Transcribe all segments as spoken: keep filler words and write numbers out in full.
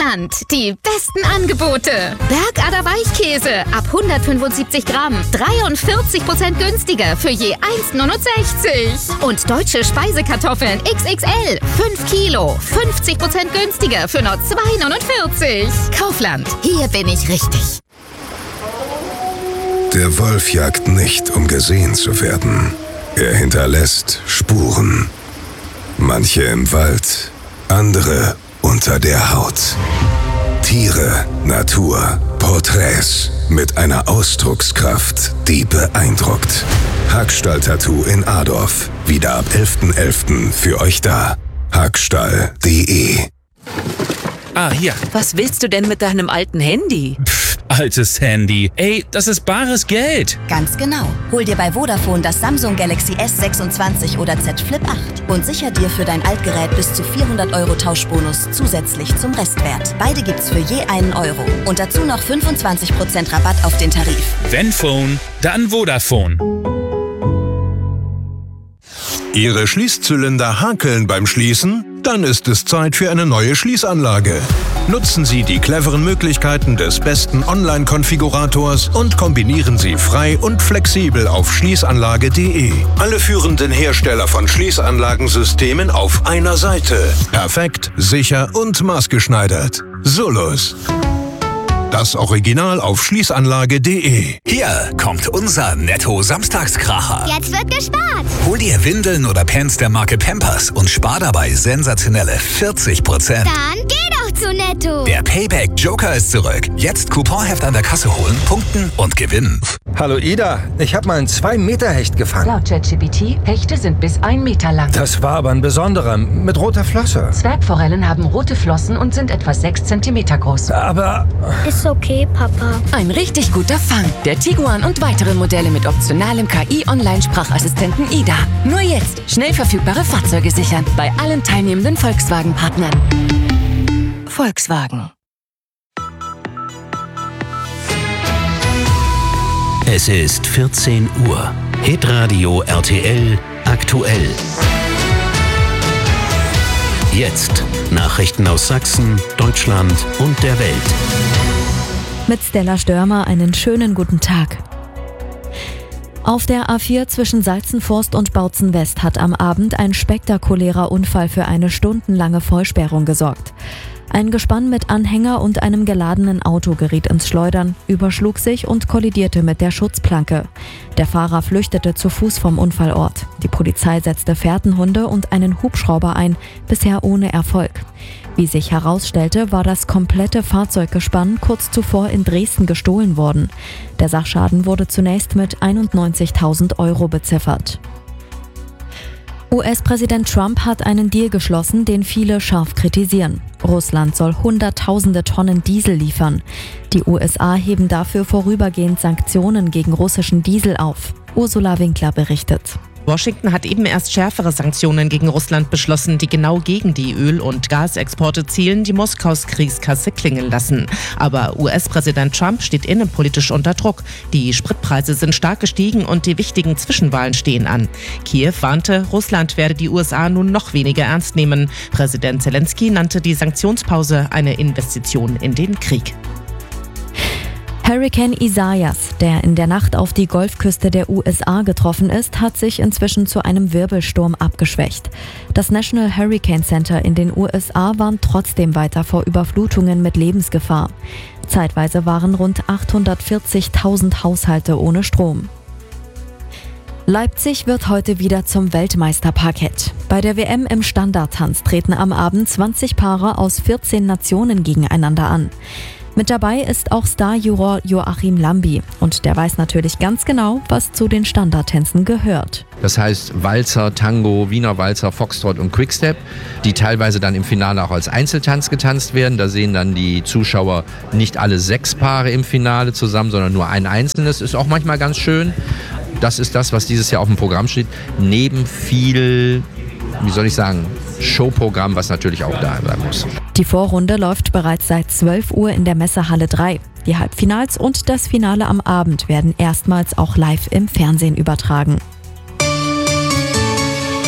Kaufland. Die besten Angebote. Bergader Weichkäse ab hundertfünfundsiebzig Gramm. dreiundvierzig Prozent günstiger für je eins neunundsechzig. Und deutsche Speisekartoffeln X X L. fünf Kilo. fünfzig Prozent günstiger für nur zwei neunundvierzig. Kaufland. Hier bin ich richtig. Der Wolf jagt nicht, um gesehen zu werden. Er hinterlässt Spuren. Manche im Wald, andere unter der Haut. Tiere, Natur, Porträts mit einer Ausdruckskraft, die beeindruckt. Hackstall-Tattoo in Adorf. Wieder ab elften elften für euch da. Hackstall punkt de. Ah, hier. Was willst du denn mit deinem alten Handy? Pff, altes Handy. Ey, das ist bares Geld. Ganz genau. Hol dir bei Vodafone das Samsung Galaxy S sechsundzwanzig oder Z Flip acht und sicher dir für dein Altgerät bis zu vierhundert Euro Tauschbonus zusätzlich zum Restwert. Beide gibt's für je einen Euro. Und dazu noch fünfundzwanzig Prozent Rabatt auf den Tarif. Wenn Phone, dann Vodafone. Ihre Schließzylinder hakeln beim Schließen? Dann ist es Zeit für eine neue Schließanlage. Nutzen Sie die cleveren Möglichkeiten des besten Online-Konfigurators und kombinieren Sie frei und flexibel auf schließanlage punkt de. Alle führenden Hersteller von Schließanlagensystemen auf einer Seite. Perfekt, sicher und maßgeschneidert. Solus. Das Original auf schließanlage punkt de. Hier kommt unser Netto-Samstagskracher. Jetzt wird gespart. Hol dir Windeln oder Pants der Marke Pampers und spar dabei sensationelle vierzig Prozent. Dann geh doch zu Netto. Der Payback Joker ist zurück. Jetzt Couponheft an der Kasse holen, punkten und gewinnen. Hallo Ida, ich habe mal ein zwei Meter Hecht gefangen. Laut ChatGPT, Hechte sind bis ein Meter lang. Das war aber ein besonderer, mit roter Flosse. Zwergforellen haben rote Flossen und sind etwa sechs Zentimeter groß. Aber... Ist okay, Papa. Ein richtig guter Fang. Der Tiguan und weitere Modelle mit optionalem K I-Online-Sprachassistenten Ida. Nur jetzt schnell verfügbare Fahrzeuge sichern bei allen teilnehmenden Volkswagen-Partnern. Volkswagen. Es ist vierzehn Uhr. Hitradio R T L aktuell. Jetzt Nachrichten aus Sachsen, Deutschland und der Welt. Mit Stella Störmer einen schönen guten Tag. Auf der A vier zwischen Salzenforst und Bautzen West hat am Abend ein spektakulärer Unfall für eine stundenlange Vollsperrung gesorgt. Ein Gespann mit Anhänger und einem geladenen Auto geriet ins Schleudern, überschlug sich und kollidierte mit der Schutzplanke. Der Fahrer flüchtete zu Fuß vom Unfallort. Die Polizei setzte Fährtenhunde und einen Hubschrauber ein, bisher ohne Erfolg. Wie sich herausstellte, war das komplette Fahrzeuggespann kurz zuvor in Dresden gestohlen worden. Der Sachschaden wurde zunächst mit einundneunzigtausend Euro beziffert. U S-Präsident Trump hat einen Deal geschlossen, den viele scharf kritisieren. Russland soll Hunderttausende Tonnen Diesel liefern. Die U S A heben dafür vorübergehend Sanktionen gegen russischen Diesel auf. Ursula Winkler berichtet. Washington hat eben erst schärfere Sanktionen gegen Russland beschlossen, die genau gegen die Öl- und Gasexporte zielen, die Moskaus Kriegskasse klingeln lassen. Aber U S-Präsident Trump steht innenpolitisch unter Druck. Die Spritpreise sind stark gestiegen und die wichtigen Zwischenwahlen stehen an. Kiew warnte, Russland werde die U S A nun noch weniger ernst nehmen. Präsident Zelensky nannte die Sanktionspause eine Investition in den Krieg. Hurrikan Isaias, der in der Nacht auf die Golfküste der U S A getroffen ist, hat sich inzwischen zu einem Wirbelsturm abgeschwächt. Das National Hurricane Center in den U S A warnt trotzdem weiter vor Überflutungen mit Lebensgefahr. Zeitweise waren rund achthundertvierzigtausend Haushalte ohne Strom. Leipzig wird heute wieder zum Weltmeisterparkett. Bei der W M im Standardtanz treten am Abend zwanzig Paare aus vierzehn Nationen gegeneinander an. Mit dabei ist auch Starjuror Joachim Lambi und der weiß natürlich ganz genau, was zu den Standardtänzen gehört. Das heißt Walzer, Tango, Wiener Walzer, Foxtrot und Quickstep, die teilweise dann im Finale auch als Einzeltanz getanzt werden. Da sehen dann die Zuschauer nicht alle sechs Paare im Finale zusammen, sondern nur ein einzelnes. Ist auch manchmal ganz schön. Das ist das, was dieses Jahr auf dem Programm steht. Neben viel, wie soll ich sagen, Showprogramm, was natürlich auch da sein muss. Die Vorrunde läuft bereits seit zwölf Uhr in der Messehalle drei. Die Halbfinals und das Finale am Abend werden erstmals auch live im Fernsehen übertragen.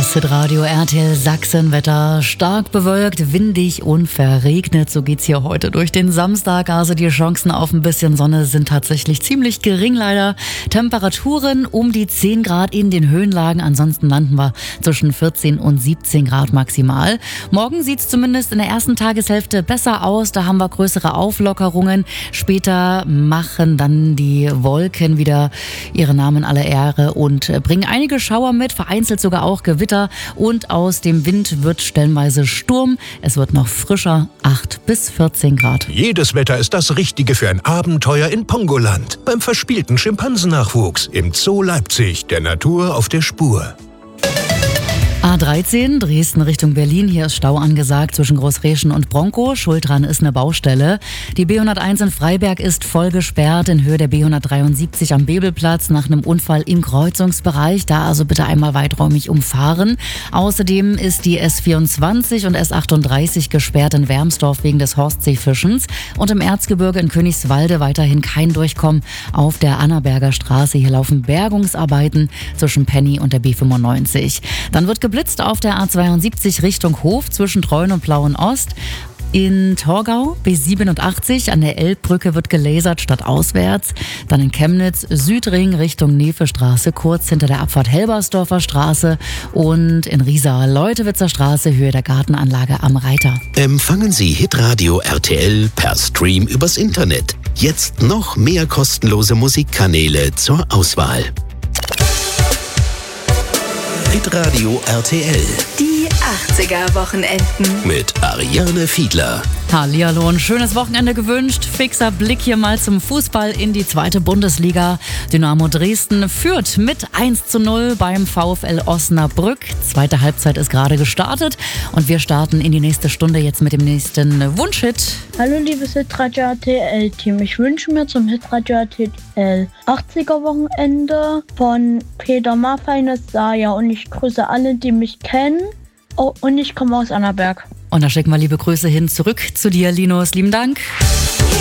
Das Hitradio R T L Sachsenwetter. Stark bewölkt, windig und verregnet. So geht's hier heute durch den Samstag. Also die Chancen auf ein bisschen Sonne sind tatsächlich ziemlich gering leider. Temperaturen um die zehn Grad in den Höhenlagen. Ansonsten landen wir zwischen vierzehn und siebzehn Grad maximal. Morgen sieht's zumindest in der ersten Tageshälfte besser aus. Da haben wir größere Auflockerungen. Später machen dann die Wolken wieder ihre Namen aller Ehre und bringen einige Schauer mit, vereinzelt sogar auch Gewitter, und aus dem Wind wird stellenweise Sturm. Es wird noch frischer, acht bis vierzehn Grad. Jedes Wetter ist das Richtige für ein Abenteuer in Pongoland. Beim verspielten Schimpansennachwuchs im Zoo Leipzig, der Natur auf der Spur. A dreizehn, Dresden Richtung Berlin. Hier ist Stau angesagt zwischen Großreschen und Bronkow. Schuld dran ist eine Baustelle. Die B hunderteins in Freiberg ist voll gesperrt in Höhe der B hundertdreiundsiebzig am Bebelplatz nach einem Unfall im Kreuzungsbereich. Da also bitte einmal weiträumig umfahren. Außerdem ist die S vierundzwanzig und S achtunddreißig gesperrt in Wermsdorf wegen des Horstseefischens. Und im Erzgebirge in Königswalde weiterhin kein Durchkommen auf der Annaberger Straße. Hier laufen Bergungsarbeiten zwischen Penny und der B fünfundneunzig. Dann wird geblitzt auf der A zweiundsiebzig Richtung Hof zwischen Treuen und Plauen Ost. In Torgau B siebenundachtzig an der Elbbrücke wird gelasert statt auswärts. Dann in Chemnitz Südring Richtung Nevestraße kurz hinter der Abfahrt Helbersdorfer Straße. Und in Riesa Leutewitzer Straße Höhe der Gartenanlage am Reiter. Empfangen Sie Hitradio R T L per Stream übers Internet. Jetzt noch mehr kostenlose Musikkanäle zur Auswahl. Hitradio R T L. Die achtziger-Wochenenden. Mit Ariane Fiedler. Hallihallo, ein schönes Wochenende gewünscht. Fixer Blick hier mal zum Fußball in die zweite Bundesliga. Dynamo Dresden führt mit eins zu null beim VfL Osnabrück. Zweite Halbzeit ist gerade gestartet und wir starten in die nächste Stunde jetzt mit dem nächsten Wunschhit. Hallo liebes Hitradio R T L-Team, ich wünsche mir zum Hitradio R T L achtziger-Wochenende von Peter Maffeines Saya und ich grüße alle, die mich kennen. Oh, und ich komme aus Annaberg. Und da schicken wir liebe Grüße hin zurück zu dir, Linus. Lieben Dank.